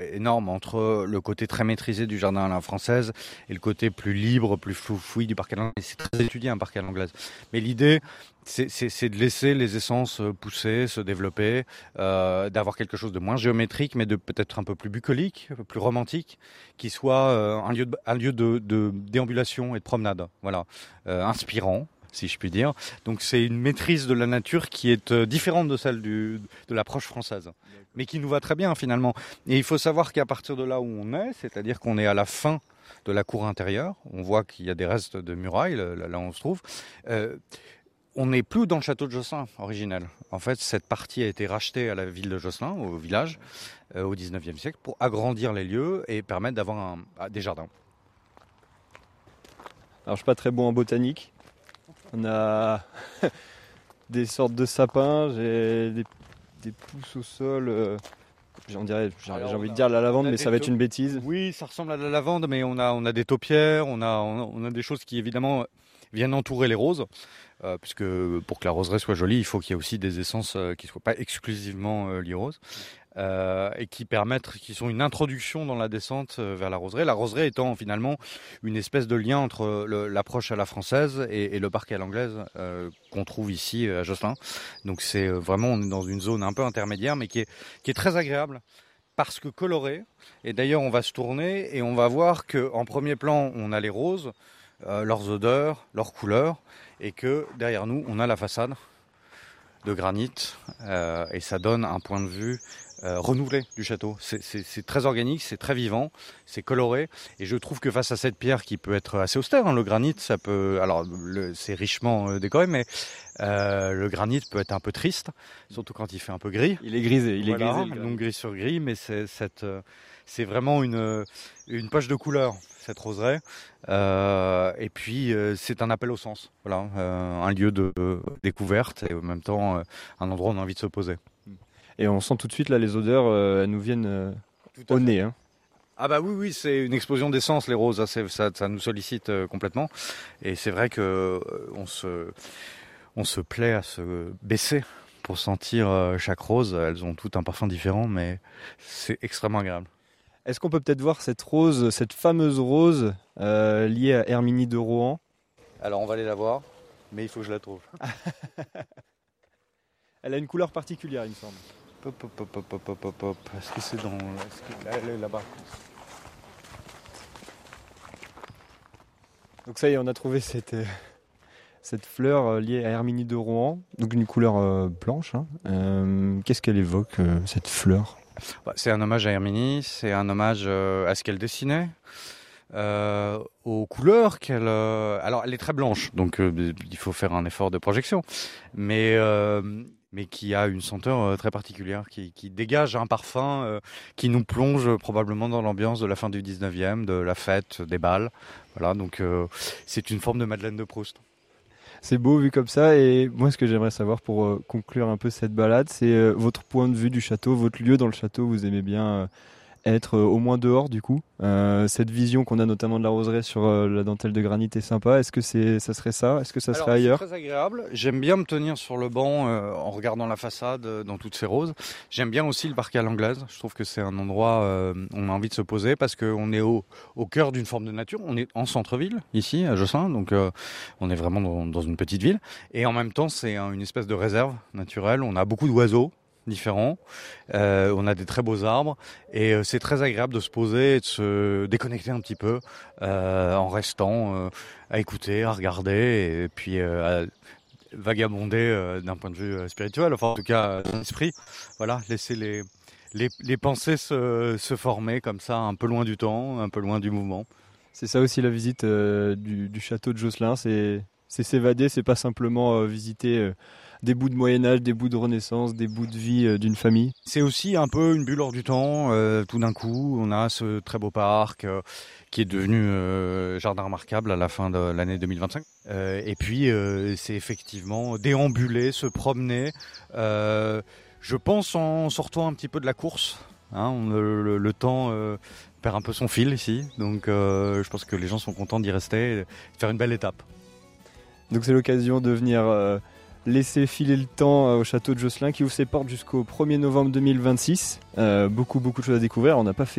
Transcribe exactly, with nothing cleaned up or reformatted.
énorme entre le côté très maîtrisé du jardin à la française et le côté plus libre, plus fouillis du parc à l'anglaise. C'est très étudié un parc à l'anglaise. Mais l'idée, c'est, c'est, c'est de laisser les essences pousser, se développer, euh, d'avoir quelque chose de moins géométrique, mais de peut-être un peu plus bucolique, un peu plus romantique, qui soit euh, un lieu, de, un lieu de, de déambulation et de promenade, voilà, euh, inspirant, si je puis dire. Donc c'est une maîtrise de la nature qui est euh, différente de celle du, de l'approche française, mais qui nous va très bien finalement. Et il faut savoir qu'à partir de là où on est, c'est-à-dire qu'on est à la fin de la cour intérieure, on voit qu'il y a des restes de murailles, là, là où on se trouve, euh, on n'est plus dans le château de Josselin originel. En fait, cette partie a été rachetée à la ville de Josselin, au village, euh, au dix-neuvième siècle, pour agrandir les lieux et permettre d'avoir un, des jardins. Alors je suis pas très bon en botanique. On a des sortes de sapins, j'ai des, des pousses au sol. Euh, j'en dirais, j'ai, j'ai envie de dire la lavande, mais ça va être une bêtise. Oui, ça ressemble à la lavande, mais on a, on a des taupières, on a, on a des choses qui évidemment viennent entourer les roses. Euh, puisque pour que la roseraie soit jolie, il faut qu'il y ait aussi des essences euh, qui ne soient pas exclusivement euh, liées roses. Euh, et qui permettent, qui sont une introduction dans la descente euh, vers la roseraie. La roseraie étant finalement une espèce de lien entre le, l'approche à la française et, et le parc à l'anglaise euh, qu'on trouve ici à Josselin. Donc c'est euh, vraiment, on est dans une zone un peu intermédiaire, mais qui est, qui est très agréable parce que colorée. Et d'ailleurs, on va se tourner et on va voir qu'en premier plan, on a les roses, euh, leurs odeurs, leurs couleurs, et que derrière nous, on a la façade de granit, euh, et ça donne un point de vue euh, renouvelé du château. C'est, c'est, c'est très organique, c'est très vivant, c'est coloré, et je trouve que face à cette pierre qui peut être assez austère, hein, le granit, ça peut, alors le, c'est richement euh, décoré, mais euh, le granit peut être un peu triste, surtout quand il fait un peu gris. Il est grisé, il voilà, est grisé. Donc gris sur gris, mais c'est, cette, euh, c'est vraiment une, une poche de couleur, cette roseraie. Euh, et puis euh, c'est un appel au sens, voilà, euh, un lieu de euh, découverte et en même temps euh, un endroit où on a envie de se poser. Et on sent tout de suite là les odeurs, euh, elles nous viennent euh, au nez. Hein. Ah bah oui, oui, c'est une explosion d'essence les roses, ça, ça, ça nous sollicite euh, complètement. Et c'est vrai que euh, on se, on se plaît à se baisser pour sentir euh, chaque rose. Elles ont toutes un parfum différent, mais c'est extrêmement agréable. Est-ce qu'on peut peut-être voir cette rose, cette fameuse rose euh, liée à Herminie de Rohan ? Alors on va aller la voir, mais il faut que je la trouve. Elle a une couleur particulière, il me semble. Hop, hop, hop, hop, hop, hop, hop, hop. Est-ce que c'est dans... Est-ce que... Elle est là-bas. Donc ça y est, on a trouvé cette, euh, cette fleur euh, liée à Herminie de Rohan, donc une couleur euh, blanche. Hein. Euh, qu'est-ce qu'elle évoque, euh, cette fleur ? Bah, c'est un hommage à Herminie, c'est un hommage euh, à ce qu'elle dessinait, euh, aux couleurs qu'elle... Euh... Alors, elle est très blanche, donc euh, il faut faire un effort de projection, mais, euh, mais qui a une senteur euh, très particulière, qui, qui dégage un parfum euh, qui nous plonge probablement dans l'ambiance de la fin du dix-neuvième, de la fête, des bals. Voilà, donc euh, c'est une forme de Madeleine de Proust. C'est beau vu comme ça, et moi ce que j'aimerais savoir pour euh, conclure un peu cette balade, c'est euh, votre point de vue du château, votre lieu dans le château. Vous aimez bien euh, être euh, au moins dehors du coup. Euh, cette vision qu'on a notamment de la roseraie sur euh, la dentelle de granit est sympa. Est-ce que c'est, ça serait ça ? Est-ce que ça Alors, serait ailleurs ? C'est très agréable. J'aime bien me tenir sur le banc euh, en regardant la façade euh, dans toutes ces roses. J'aime bien aussi le parc à l'anglaise. Je trouve que c'est un endroit euh, où on a envie de se poser parce qu'on est au, au cœur d'une forme de nature. On est en centre-ville, ici, à Josselin, donc euh, on est vraiment dans, dans une petite ville. Et en même temps, c'est un, une espèce de réserve naturelle. On a beaucoup d'oiseaux différents, euh, on a des très beaux arbres et euh, c'est très agréable de se poser et de se déconnecter un petit peu euh, en restant euh, à écouter, à regarder et puis euh, à vagabonder euh, d'un point de vue spirituel, enfin en tout cas dans l'esprit, voilà, laisser les, les, les pensées se, se former comme ça un peu loin du temps, un peu loin du mouvement. C'est ça aussi la visite euh, du, du château de Josselin, c'est, c'est s'évader, c'est pas simplement euh, visiter euh, des bouts de Moyen-Âge, des bouts de Renaissance, des bouts de vie euh, d'une famille. C'est aussi un peu une bulle hors du temps. Euh, tout d'un coup, on a ce très beau parc euh, qui est devenu euh, jardin remarquable à la fin de l'année deux mille vingt-cinq. Euh, et puis, euh, c'est effectivement déambuler, se promener. Euh, je pense en sortant un petit peu de la course. Hein, on, le, le, le temps euh, perd un peu son fil ici. Donc, euh, je pense que les gens sont contents d'y rester et de faire une belle étape. Donc, c'est l'occasion de venir... Euh, laisser filer le temps au château de Josselin qui ouvre ses portes jusqu'au premier novembre deux mille vingt-six. Euh, beaucoup beaucoup de choses à découvrir. On n'a pas fait